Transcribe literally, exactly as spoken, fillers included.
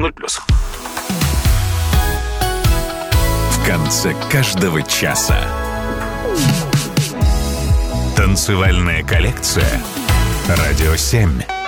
ноль плюс. В конце каждого часа танцевальная коллекция «Радио семь».